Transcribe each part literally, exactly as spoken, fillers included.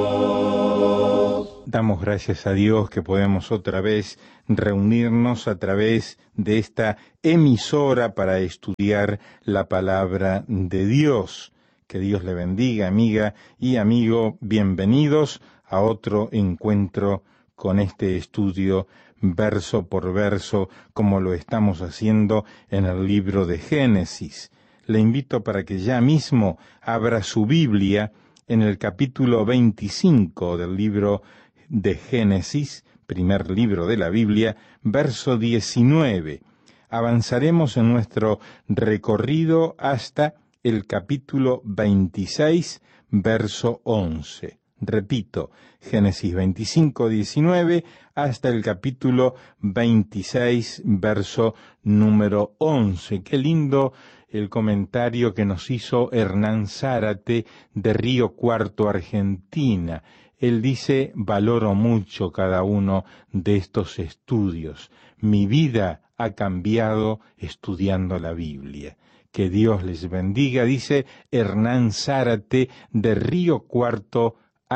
Damos gracias a Dios que podemos otra vez reunirnos a través de esta emisora para estudiar la palabra de Dios. Que Dios le bendiga, amiga y amigo. Bienvenidos a otro encuentro con este estudio verso por verso, como lo estamos haciendo en el libro de Génesis. Le invito para que ya mismo abra su Biblia en el capítulo veinticinco del libro de Génesis, primer libro de la Biblia, verso diecinueve. Avanzaremos en nuestro recorrido hasta el capítulo veintiséis, verso once. Repito, Génesis veinticinco, diecinueve, hasta el capítulo veintiséis, verso número once. Qué lindo el comentario que nos hizo Hernán Zárate de Río Cuarto, Argentina. Él dice: valoro mucho cada uno de estos estudios. Mi vida ha cambiado estudiando la Biblia. Que Dios les bendiga, dice Hernán Zárate de Río Cuarto,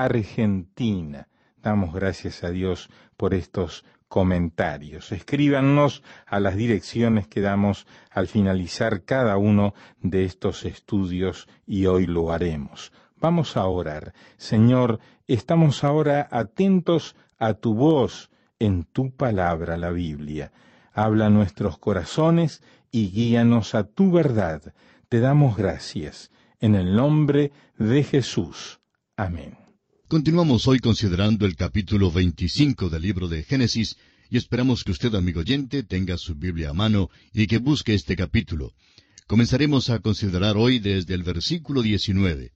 Argentina. Damos gracias a Dios por estos comentarios. Escríbanos a las direcciones que damos al finalizar cada uno de estos estudios y hoy lo haremos. Vamos a orar. Señor, estamos ahora atentos a tu voz en tu palabra, la Biblia. Habla a nuestros corazones y guíanos a tu verdad. Te damos gracias. En el nombre de Jesús. Amén. Continuamos hoy considerando el capítulo veinticinco del libro de Génesis y esperamos que usted, amigo oyente, tenga su Biblia a mano y que busque este capítulo. Comenzaremos a considerar hoy desde el versículo diecinueve.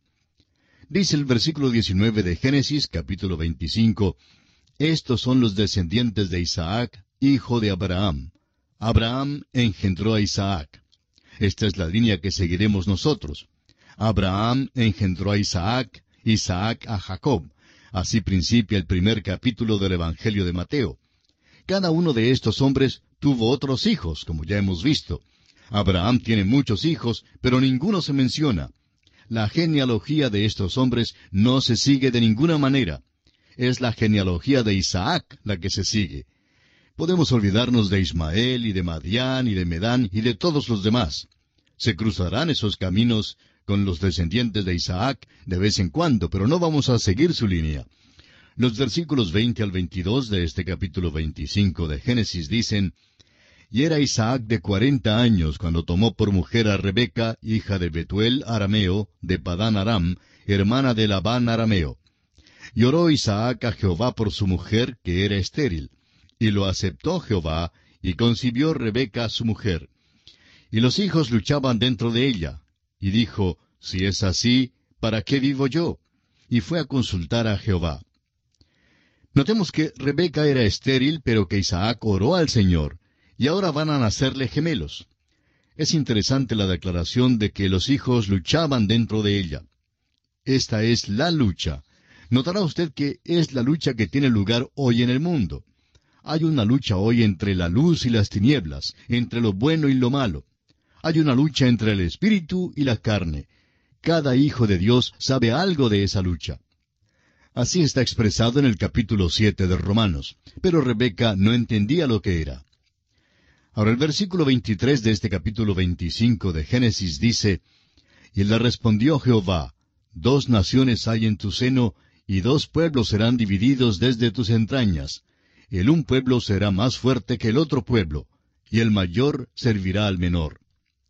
Dice el versículo diecinueve de Génesis, capítulo veinticinco, «Estos son los descendientes de Isaac, hijo de Abraham. Abraham engendró a Isaac». Esta es la línea que seguiremos nosotros. Abraham engendró a Isaac, Isaac a Jacob. Así principia el primer capítulo del Evangelio de Mateo. Cada uno de estos hombres tuvo otros hijos, como ya hemos visto. Abraham tiene muchos hijos, pero ninguno se menciona. La genealogía de estos hombres no se sigue de ninguna manera. Es la genealogía de Isaac la que se sigue. Podemos olvidarnos de Ismael y de Madián y de Medán y de todos los demás. Se cruzarán esos caminos con los descendientes de Isaac de vez en cuando, pero no vamos a seguir su línea. Los versículos veinte al veintidós de este capítulo veinticinco de Génesis dicen: «Y era Isaac de cuarenta años cuando tomó por mujer a Rebeca, hija de Betuel arameo, de Padán Aram, hermana de Labán arameo. Y oró Isaac a Jehová por su mujer, que era estéril. Y lo aceptó Jehová, y concibió Rebeca su mujer. Y los hijos luchaban dentro de ella. Y dijo, si es así, ¿para qué vivo yo? Y fue a consultar a Jehová». Notemos que Rebeca era estéril, pero que Isaac oró al Señor, y ahora van a nacerle gemelos. Es interesante la declaración de que los hijos luchaban dentro de ella. Esta es la lucha. Notará usted que es la lucha que tiene lugar hoy en el mundo. Hay una lucha hoy entre la luz y las tinieblas, entre lo bueno y lo malo. Hay una lucha entre el espíritu y la carne. Cada hijo de Dios sabe algo de esa lucha. Así está expresado en el capítulo siete de Romanos. Pero Rebeca no entendía lo que era. Ahora el versículo veintitrés de este capítulo veinticinco de Génesis dice: «Y le respondió Jehová, dos naciones hay en tu seno, y dos pueblos serán divididos desde tus entrañas. El un pueblo será más fuerte que el otro pueblo, y el mayor servirá al menor».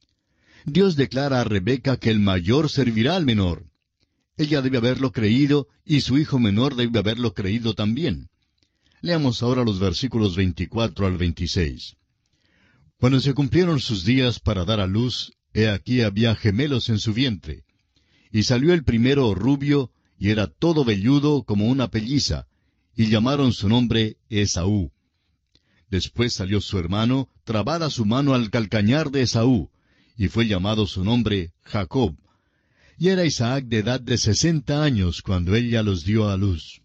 Dios declara a Rebeca que el mayor servirá al menor. Ella debe haberlo creído, y su hijo menor debe haberlo creído también. Leamos ahora los versículos veinticuatro al veintiséis. «Cuando se cumplieron sus días para dar a luz, he aquí había gemelos en su vientre. Y salió el primero rubio, y era todo velludo como una pelliza, y llamaron su nombre Esaú. Después salió su hermano, trabada su mano al calcañar de Esaú, y fue llamado su nombre Jacob. Y era Isaac de edad de sesenta años cuando ella los dio a luz».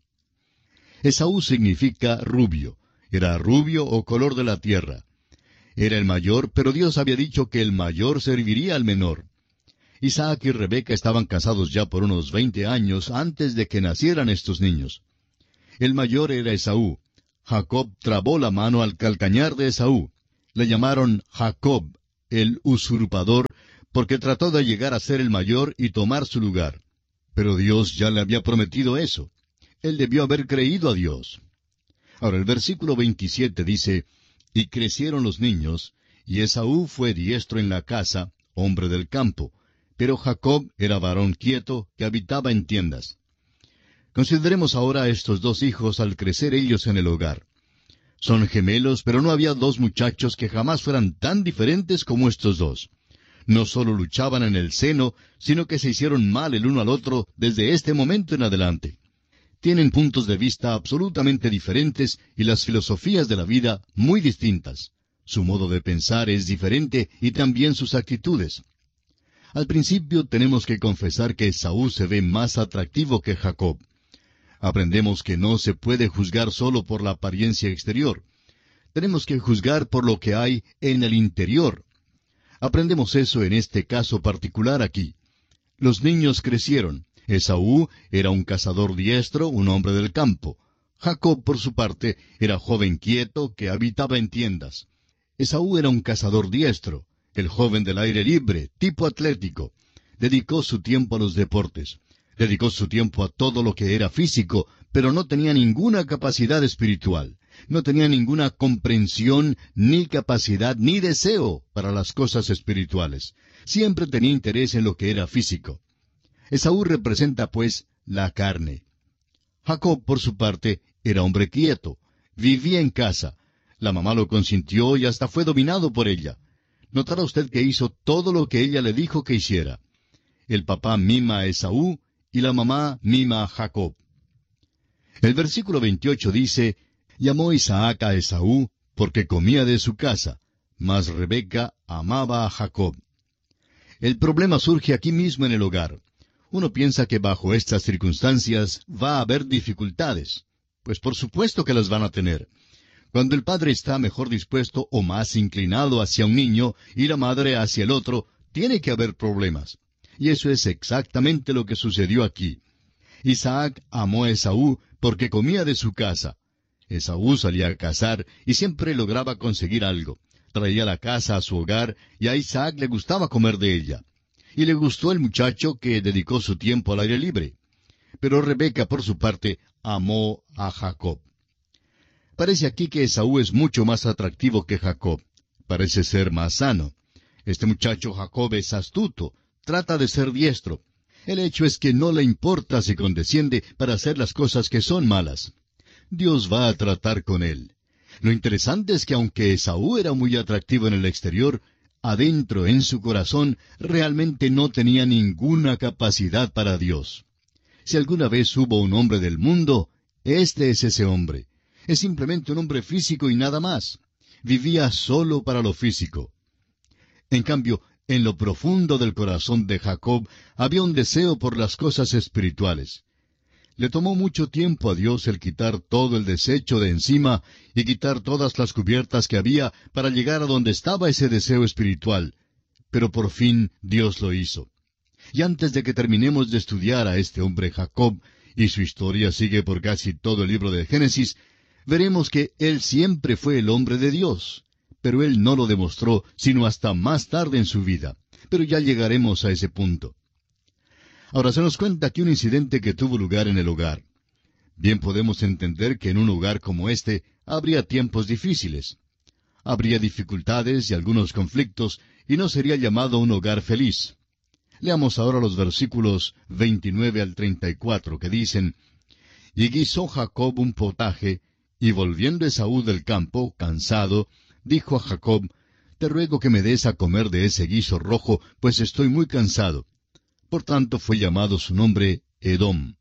Esaú significa rubio. Era rubio o color de la tierra. Era el mayor, pero Dios había dicho que el mayor serviría al menor. Isaac y Rebeca estaban casados ya por unos veinte años antes de que nacieran estos niños. El mayor era Esaú. Jacob trabó la mano al calcañar de Esaú. Le llamaron Jacob, el usurpador, porque trató de llegar a ser el mayor y tomar su lugar. Pero Dios ya le había prometido eso. Él debió haber creído a Dios. Ahora el versículo veintisiete dice, «Y crecieron los niños, y Esaú fue diestro en la casa, hombre del campo, pero Jacob era varón quieto, que habitaba en tiendas». Consideremos ahora a estos dos hijos al crecer ellos en el hogar. Son gemelos, pero no había dos muchachos que jamás fueran tan diferentes como estos dos. No solo luchaban en el seno, sino que se hicieron mal el uno al otro desde este momento en adelante. Tienen puntos de vista absolutamente diferentes y las filosofías de la vida muy distintas. Su modo de pensar es diferente y también sus actitudes. Al principio tenemos que confesar que Esaú se ve más atractivo que Jacob. Aprendemos que no se puede juzgar solo por la apariencia exterior. Tenemos que juzgar por lo que hay en el interior. Aprendemos eso en este caso particular aquí. Los niños crecieron. Esaú era un cazador diestro, un hombre del campo. Jacob, por su parte, era joven quieto que habitaba en tiendas. Esaú era un cazador diestro, el joven del aire libre, tipo atlético. Dedicó su tiempo a los deportes. Dedicó su tiempo a todo lo que era físico, pero no tenía ninguna capacidad espiritual. No tenía ninguna comprensión, ni capacidad, ni deseo para las cosas espirituales. Siempre tenía interés en lo que era físico. Esaú representa, pues, la carne. Jacob, por su parte, era hombre quieto. Vivía en casa. La mamá lo consintió y hasta fue dominado por ella. Notará usted que hizo todo lo que ella le dijo que hiciera. El papá mima a Esaú y la mamá mima a Jacob. El versículo veintiocho dice, «Llamó Isaac a Esaú, porque comía de su casa, mas Rebeca amaba a Jacob». El problema surge aquí mismo en el hogar. Uno piensa que bajo estas circunstancias va a haber dificultades. Pues por supuesto que las van a tener. Cuando el padre está mejor dispuesto o más inclinado hacia un niño y la madre hacia el otro, tiene que haber problemas. Y eso es exactamente lo que sucedió aquí. Isaac amó a Esaú porque comía de su casa. Esaú salía a cazar y siempre lograba conseguir algo. Traía la casa a su hogar y a Isaac le gustaba comer de ella. Y le gustó el muchacho que dedicó su tiempo al aire libre. Pero Rebeca, por su parte, amó a Jacob. Parece aquí que Esaú es mucho más atractivo que Jacob. Parece ser más sano. Este muchacho Jacob es astuto. Trata de ser diestro. El hecho es que no le importa si condesciende para hacer las cosas que son malas. Dios va a tratar con él. Lo interesante es que aunque Esaú era muy atractivo en el exterior, adentro en su corazón realmente no tenía ninguna capacidad para Dios. Si alguna vez hubo un hombre del mundo, este es ese hombre. Es simplemente un hombre físico y nada más. Vivía solo para lo físico. En cambio, en lo profundo del corazón de Jacob había un deseo por las cosas espirituales. Le tomó mucho tiempo a Dios el quitar todo el desecho de encima y quitar todas las cubiertas que había para llegar a donde estaba ese deseo espiritual. Pero por fin Dios lo hizo. Y antes de que terminemos de estudiar a este hombre Jacob, y su historia sigue por casi todo el libro de Génesis, veremos que él siempre fue el hombre de Dios. Pero él no lo demostró sino hasta más tarde en su vida. Pero ya llegaremos a ese punto. Ahora se nos cuenta aquí un incidente que tuvo lugar en el hogar. Bien podemos entender que en un hogar como este habría tiempos difíciles. Habría dificultades y algunos conflictos, y no sería llamado un hogar feliz. Leamos ahora los versículos veintinueve al treinta y cuatro, que dicen, «Y guisó Jacob un potaje, y volviendo Esaú del campo, cansado, dijo a Jacob, Te ruego que me des a comer de ese guiso rojo, pues estoy muy cansado. Por tanto fue llamado su nombre Edom.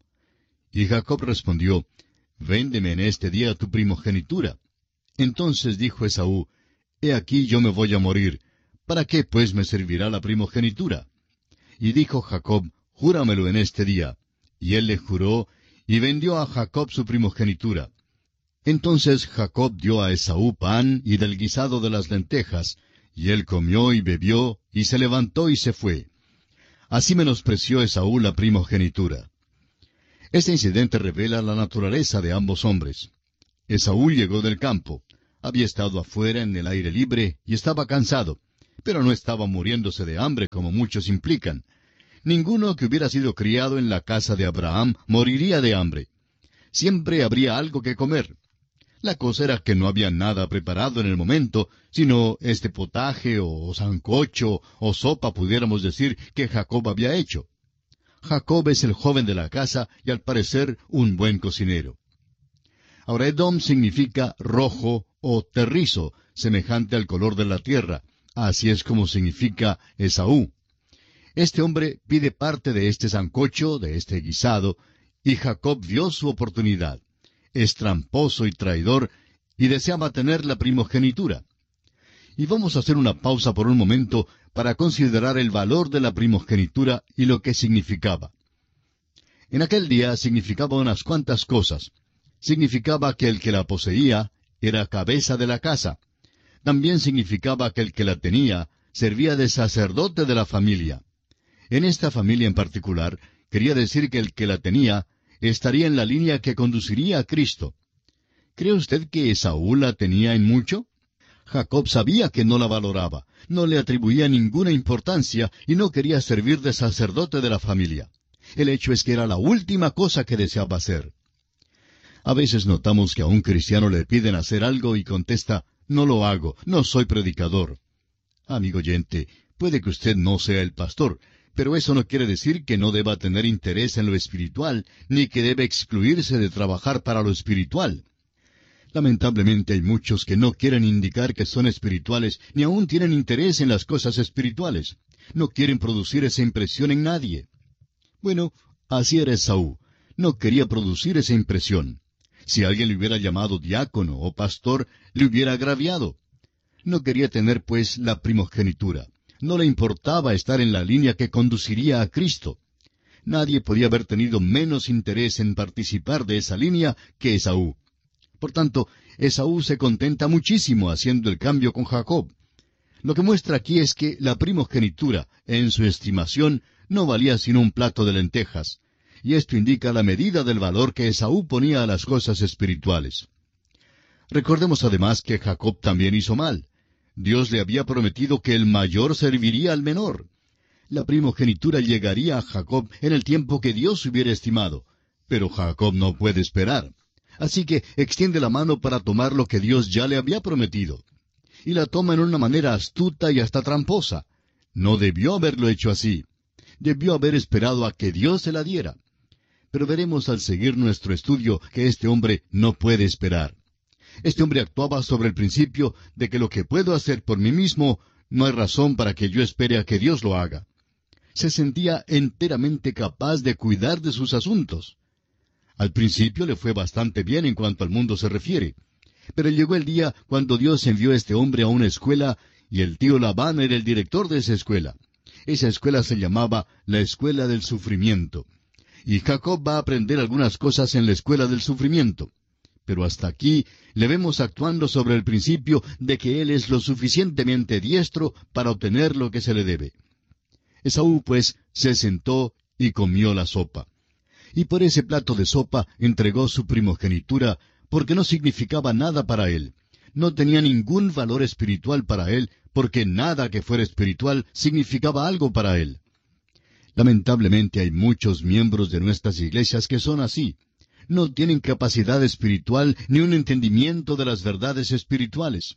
Y Jacob respondió, Véndeme en este día tu primogenitura. Entonces dijo Esaú, He aquí yo me voy a morir. ¿Para qué pues me servirá la primogenitura? Y dijo Jacob, Júramelo en este día. Y él le juró, y vendió a Jacob su primogenitura. Entonces Jacob dio a Esaú pan y del guisado de las lentejas, y él comió y bebió, y se levantó y se fue. Así menospreció Esaú la primogenitura. Este incidente revela la naturaleza de ambos hombres. Esaú llegó del campo. Había estado afuera en el aire libre y estaba cansado, pero no estaba muriéndose de hambre como muchos implican. Ninguno que hubiera sido criado en la casa de Abraham moriría de hambre. Siempre habría algo que comer. La cosa era que no había nada preparado en el momento, sino este potaje o sancocho o sopa, pudiéramos decir, que Jacob había hecho. Jacob es el joven de la casa y al parecer un buen cocinero. Ahora Edom significa rojo o terrizo, semejante al color de la tierra. Así es como significa Esaú. Este hombre pide parte de este sancocho, de este guisado, y Jacob vio su oportunidad. Es tramposo y traidor, y deseaba tener la primogenitura. Y vamos a hacer una pausa por un momento para considerar el valor de la primogenitura y lo que significaba. En aquel día significaba unas cuantas cosas. Significaba que el que la poseía era cabeza de la casa. También significaba que el que la tenía servía de sacerdote de la familia. En esta familia en particular, quería decir que el que la tenía estaría en la línea que conduciría a Cristo. ¿Cree usted que Esaú la tenía en mucho? Jacob sabía que no la valoraba, no le atribuía ninguna importancia y no quería servir de sacerdote de la familia. El hecho es que era la última cosa que deseaba hacer. A veces notamos que a un cristiano le piden hacer algo y contesta, no lo hago, no soy predicador. Amigo oyente, puede que usted no sea el pastor, pero eso no quiere decir que no deba tener interés en lo espiritual, ni que debe excluirse de trabajar para lo espiritual. Lamentablemente hay muchos que no quieren indicar que son espirituales, ni aún tienen interés en las cosas espirituales. No quieren producir esa impresión en nadie. Bueno, así era Esaú. No quería producir esa impresión. Si alguien le hubiera llamado diácono o pastor, le hubiera agraviado. No quería tener, pues, la primogenitura. No le importaba estar en la línea que conduciría a Cristo. Nadie podía haber tenido menos interés en participar de esa línea que Esaú. Por tanto, Esaú se contenta muchísimo haciendo el cambio con Jacob. Lo que muestra aquí es que la primogenitura, en su estimación, no valía sino un plato de lentejas, y esto indica la medida del valor que Esaú ponía a las cosas espirituales. Recordemos además que Jacob también hizo mal. Dios le había prometido que el mayor serviría al menor. La primogenitura llegaría a Jacob en el tiempo que Dios hubiera estimado, pero Jacob no puede esperar. Así que extiende la mano para tomar lo que Dios ya le había prometido. Y la toma en una manera astuta y hasta tramposa. No debió haberlo hecho así. Debió haber esperado a que Dios se la diera. Pero veremos al seguir nuestro estudio que este hombre no puede esperar. Este hombre actuaba sobre el principio de que lo que puedo hacer por mí mismo, no hay razón para que yo espere a que Dios lo haga. Se sentía enteramente capaz de cuidar de sus asuntos. Al principio le fue bastante bien en cuanto al mundo se refiere. Pero llegó el día cuando Dios envió a este hombre a una escuela, y el tío Labán era el director de esa escuela. Esa escuela se llamaba la Escuela del Sufrimiento. Y Jacob va a aprender algunas cosas en la Escuela del Sufrimiento. Pero hasta aquí le vemos actuando sobre el principio de que él es lo suficientemente diestro para obtener lo que se le debe. Esaú, pues, se sentó y comió la sopa. Y por ese plato de sopa entregó su primogenitura, porque no significaba nada para él. No tenía ningún valor espiritual para él, porque nada que fuera espiritual significaba algo para él. Lamentablemente hay muchos miembros de nuestras iglesias que son así. No tienen capacidad espiritual ni un entendimiento de las verdades espirituales.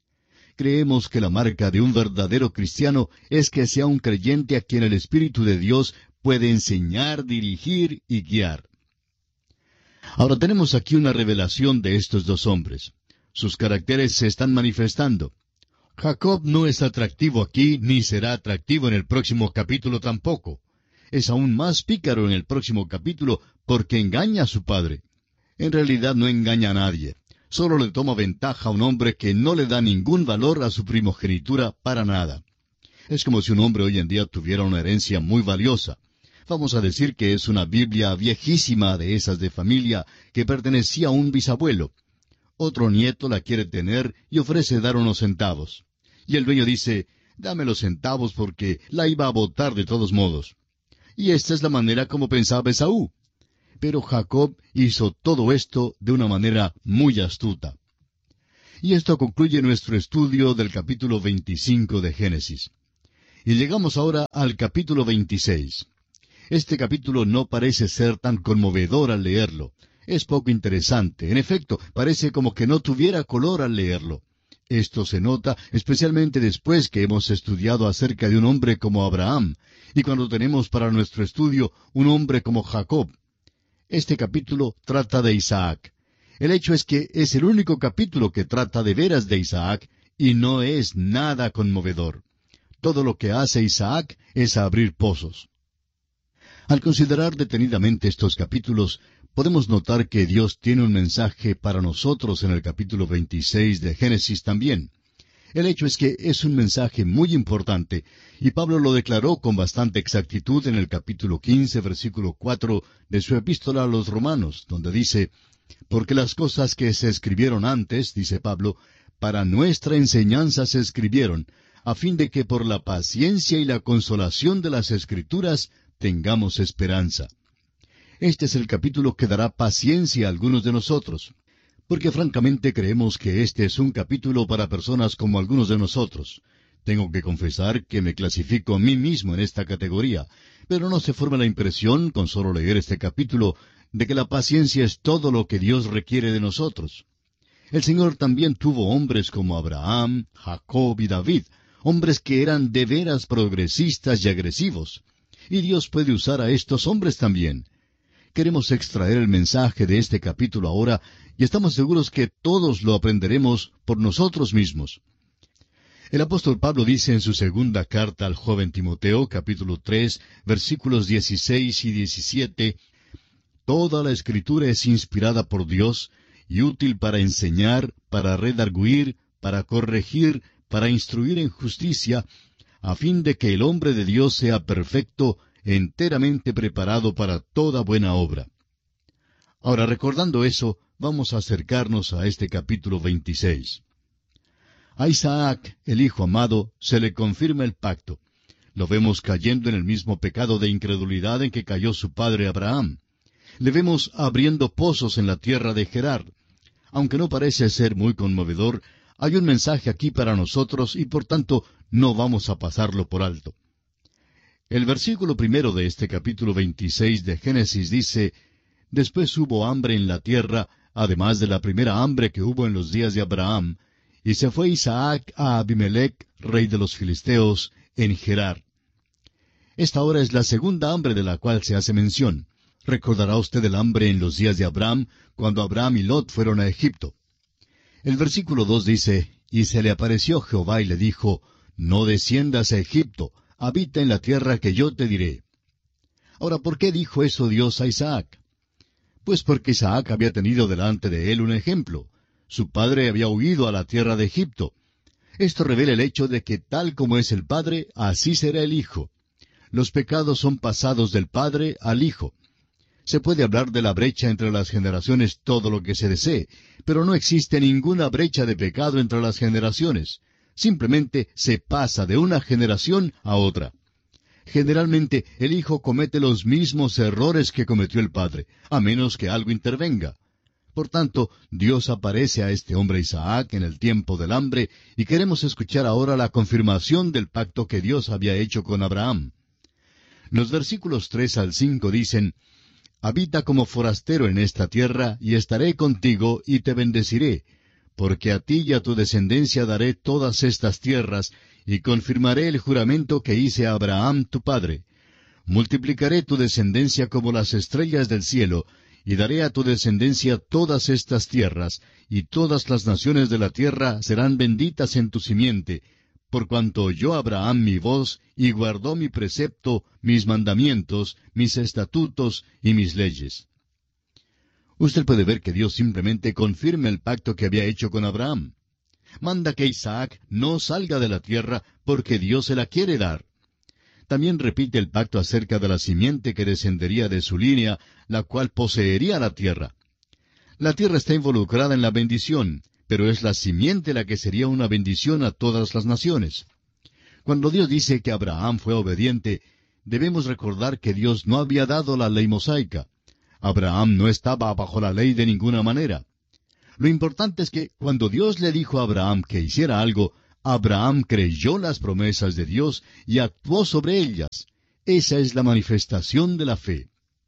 Creemos que la marca de un verdadero cristiano es que sea un creyente a quien el Espíritu de Dios puede enseñar, dirigir y guiar. Ahora tenemos aquí una revelación de estos dos hombres. Sus caracteres se están manifestando. Jacob no es atractivo aquí, ni será atractivo en el próximo capítulo tampoco. Es aún más pícaro en el próximo capítulo porque engaña a su padre. En realidad no engaña a nadie. Solo le toma ventaja a un hombre que no le da ningún valor a su primogenitura para nada. Es como si un hombre hoy en día tuviera una herencia muy valiosa. Vamos a decir que es una Biblia viejísima de esas de familia que pertenecía a un bisabuelo. Otro nieto la quiere tener y ofrece dar unos centavos. Y el dueño dice, dame los centavos porque la iba a botar de todos modos. y esta es la manera como pensaba Esaú. Pero Jacob hizo todo esto de una manera muy astuta. Y esto concluye nuestro estudio del capítulo veinticinco de Génesis. Y llegamos ahora al capítulo veintiséis. Este capítulo no parece ser tan conmovedor al leerlo. Es poco interesante. En efecto, parece como que no tuviera color al leerlo. Esto se nota especialmente después que hemos estudiado acerca de un hombre como Abraham, y cuando tenemos para nuestro estudio un hombre como Jacob. Este capítulo trata de Isaac. El hecho es que es el único capítulo que trata de veras de Isaac, y no es nada conmovedor. Todo lo que hace Isaac es abrir pozos. Al considerar detenidamente estos capítulos, podemos notar que Dios tiene un mensaje para nosotros en el capítulo veintiséis de Génesis también. El hecho es que es un mensaje muy importante, y Pablo lo declaró con bastante exactitud en el capítulo quince, versículo cuatro de su epístola a los Romanos, donde dice, «Porque las cosas que se escribieron antes, dice Pablo, para nuestra enseñanza se escribieron, a fin de que por la paciencia y la consolación de las Escrituras tengamos esperanza». Este es el capítulo que dará paciencia a algunos de nosotros, porque francamente creemos que este es un capítulo para personas como algunos de nosotros. Tengo que confesar que me clasifico a mí mismo en esta categoría, pero no se forma la impresión, con solo leer este capítulo, de que la paciencia es todo lo que Dios requiere de nosotros. El Señor también tuvo hombres como Abraham, Jacob y David, hombres que eran de veras progresistas y agresivos. Y Dios puede usar a estos hombres también. Queremos extraer el mensaje de este capítulo ahora, y estamos seguros que todos lo aprenderemos por nosotros mismos. El apóstol Pablo dice en su segunda carta al joven Timoteo, capítulo tres, versículos dieciséis y diecisiete, «Toda la Escritura es inspirada por Dios, y útil para enseñar, para redarguir, para corregir, para instruir en justicia, a fin de que el hombre de Dios sea perfecto, enteramente preparado para toda buena obra». Ahora, recordando eso, vamos a acercarnos a este capítulo veintiséis. A Isaac, el hijo amado, se le confirma el pacto. Lo vemos cayendo en el mismo pecado de incredulidad en que cayó su padre Abraham. Le vemos abriendo pozos en la tierra de Gerar. Aunque no parece ser muy conmovedor, hay un mensaje aquí para nosotros y por tanto no vamos a pasarlo por alto. El versículo primero de este capítulo veintiséis de Génesis dice, «Después hubo hambre en la tierra, además de la primera hambre que hubo en los días de Abraham, y se fue Isaac a Abimelech, rey de los filisteos, en Gerar». Esta ahora es la segunda hambre de la cual se hace mención. Recordará usted el hambre en los días de Abraham, cuando Abraham y Lot fueron a Egipto. El versículo dos dice, «Y se le apareció Jehová y le dijo, no desciendas a Egipto, habita en la tierra que yo te diré». Ahora, ¿por qué dijo eso Dios a Isaac? Pues porque Isaac había tenido delante de él un ejemplo. Su padre había huido a la tierra de Egipto. Esto revela el hecho de que tal como es el padre, así será el hijo. Los pecados son pasados del padre al hijo. Se puede hablar de la brecha entre las generaciones todo lo que se desee, pero no existe ninguna brecha de pecado entre las generaciones. Simplemente se pasa de una generación a otra. Generalmente el hijo comete los mismos errores que cometió el padre, a menos que algo intervenga. Por tanto, Dios aparece a este hombre Isaac en el tiempo del hambre, y queremos escuchar ahora la confirmación del pacto que Dios había hecho con Abraham. Los versículos tres al cinco dicen, «Habita como forastero en esta tierra, y estaré contigo, y te bendeciré, porque a ti y a tu descendencia daré todas estas tierras, y confirmaré el juramento que hice a Abraham tu padre. Multiplicaré tu descendencia como las estrellas del cielo, y daré a tu descendencia todas estas tierras, y todas las naciones de la tierra serán benditas en tu simiente, por cuanto oyó Abraham mi voz, y guardó mi precepto, mis mandamientos, mis estatutos y mis leyes». Usted puede ver que Dios simplemente confirma el pacto que había hecho con Abraham. Manda que Isaac no salga de la tierra porque Dios se la quiere dar. También repite el pacto acerca de la simiente que descendería de su línea, la cual poseería la tierra. La tierra está involucrada en la bendición, pero es la simiente la que sería una bendición a todas las naciones. Cuando Dios dice que Abraham fue obediente, debemos recordar que Dios no había dado la ley mosaica. Abraham no estaba bajo la ley de ninguna manera. Lo importante es que cuando Dios le dijo a Abraham que hiciera algo, Abraham creyó las promesas de Dios y actuó sobre ellas. Esa es la manifestación de la fe.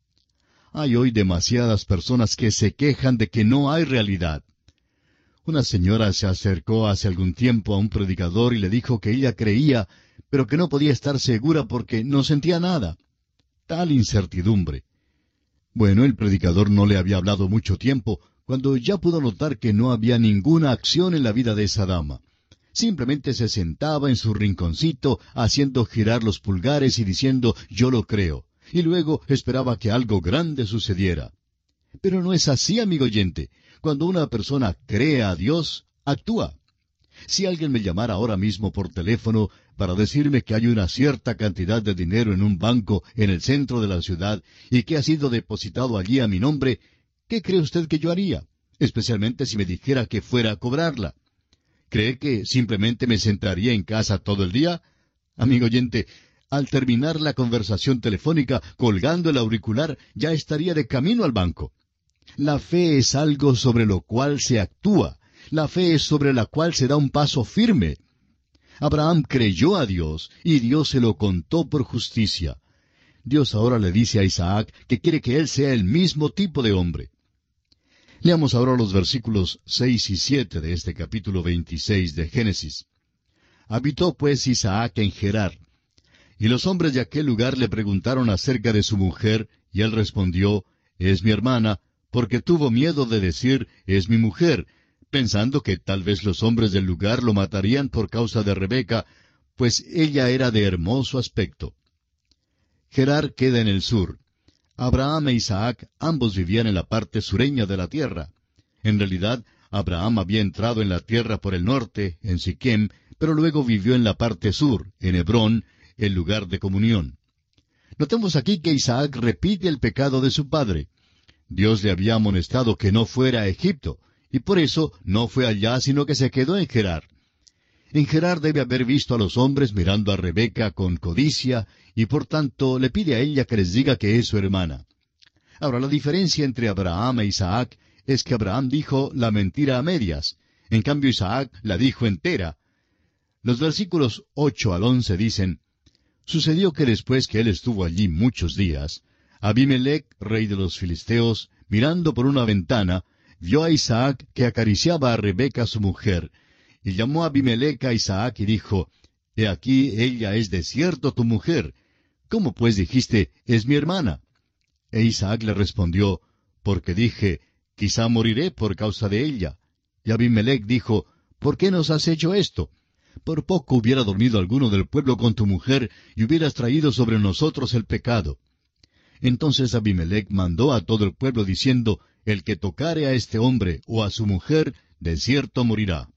Hay hoy demasiadas personas que se quejan de que no hay realidad. Una señora se acercó hace algún tiempo a un predicador y le dijo que ella creía, pero que no podía estar segura porque no sentía nada. Tal incertidumbre. Bueno, el predicador no le había hablado mucho tiempo, cuando ya pudo notar que no había ninguna acción en la vida de esa dama. Simplemente se sentaba en su rinconcito, haciendo girar los pulgares y diciendo, yo lo creo, y luego esperaba que algo grande sucediera. Pero no es así, amigo oyente. Cuando una persona cree a Dios, actúa. Si alguien me llamara ahora mismo por teléfono para decirme que hay una cierta cantidad de dinero en un banco en el centro de la ciudad y que ha sido depositado allí a mi nombre, ¿qué cree usted que yo haría? Especialmente si me dijera que fuera a cobrarla. ¿Cree que simplemente me sentaría en casa todo el día? Amigo oyente, al terminar la conversación telefónica, colgando el auricular, ya estaría de camino al banco. La fe es algo sobre lo cual se actúa. La fe es sobre la cual se da un paso firme. Abraham creyó a Dios, y Dios se lo contó por justicia. Dios ahora le dice a Isaac que quiere que él sea el mismo tipo de hombre. Leamos ahora los versículos seis y siete de este capítulo veintiséis de Génesis. Habitó pues Isaac en Gerar. Y los hombres de aquel lugar le preguntaron acerca de su mujer, y él respondió, es mi hermana, porque tuvo miedo de decir, es mi mujer, pensando que tal vez los hombres del lugar lo matarían por causa de Rebeca, pues ella era de hermoso aspecto. Gerar queda en el sur. Abraham e Isaac ambos vivían en la parte sureña de la tierra. En realidad, Abraham había entrado en la tierra por el norte, en Siquem, pero luego vivió en la parte sur, en Hebrón, el lugar de comunión. Notemos aquí que Isaac repite el pecado de su padre. Dios le había amonestado que no fuera a Egipto, y por eso no fue allá, sino que se quedó en Gerar. En Gerar debe haber visto a los hombres mirando a Rebeca con codicia, y por tanto le pide a ella que les diga que es su hermana. Ahora, la diferencia entre Abraham e Isaac es que Abraham dijo la mentira a medias, en cambio Isaac la dijo entera. Los versículos ocho al once dicen, sucedió que después que él estuvo allí muchos días, Abimelech, rey de los filisteos, mirando por una ventana, vio a Isaac que acariciaba a Rebeca su mujer, y llamó a Abimelech a Isaac y dijo, He aquí, ella es de cierto tu mujer. ¿Cómo pues dijiste, es mi hermana? E Isaac le respondió, porque dije, quizá moriré por causa de ella. Y Abimelech dijo, ¿por qué nos has hecho esto? Por poco hubiera dormido alguno del pueblo con tu mujer, y hubieras traído sobre nosotros el pecado. Entonces Abimelech mandó a todo el pueblo diciendo, el que tocare a este hombre o a su mujer, de cierto morirá.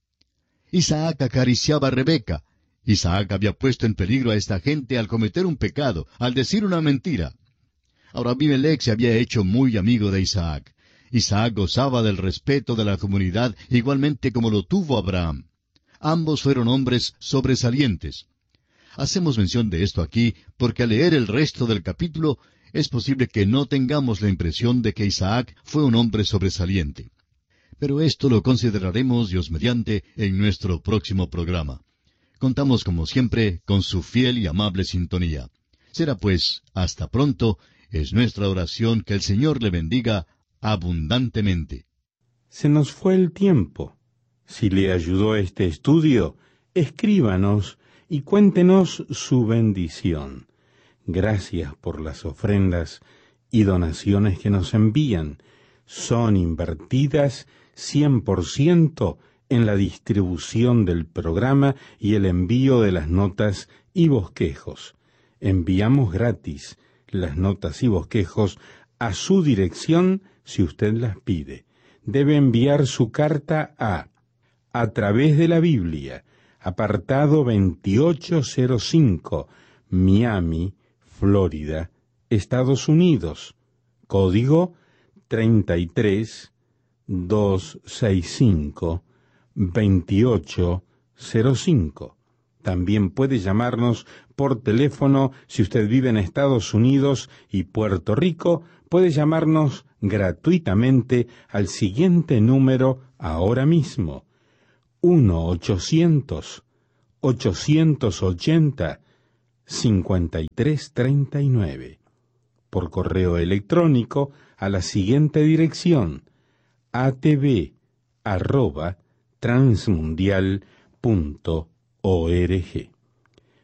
Isaac acariciaba a Rebeca. Isaac había puesto en peligro a esta gente al cometer un pecado, al decir una mentira. Ahora Abimelech se había hecho muy amigo de Isaac. Isaac gozaba del respeto de la comunidad igualmente como lo tuvo Abraham. Ambos fueron hombres sobresalientes. Hacemos mención de esto aquí porque al leer el resto del capítulo es posible que no tengamos la impresión de que Isaac fue un hombre sobresaliente. Pero esto lo consideraremos, Dios mediante, en nuestro próximo programa. Contamos como siempre con su fiel y amable sintonía. Será pues, hasta pronto, es nuestra oración que el Señor le bendiga abundantemente. Se nos fue el tiempo. Si le ayudó este estudio, escríbanos y cuéntenos su bendición. Gracias por las ofrendas y donaciones que nos envían. Son invertidas cien por ciento en la distribución del programa y el envío de las notas y bosquejos. Enviamos gratis las notas y bosquejos a su dirección si usted las pide. Debe enviar su carta a A través de la Biblia, apartado veintiocho cero cinco, Miami, Florida, Estados Unidos, código treinta y tres mil doscientos sesenta y cinco, veintiocho cero cinco. También puede llamarnos por teléfono si usted vive en Estados Unidos y Puerto Rico. Puede llamarnos gratuitamente al siguiente número ahora mismo: uno ochocientos, ochocientos ochenta, cincuenta y tres treinta y nueve. Por correo electrónico a la siguiente dirección: a t v arroba transmundial punto org.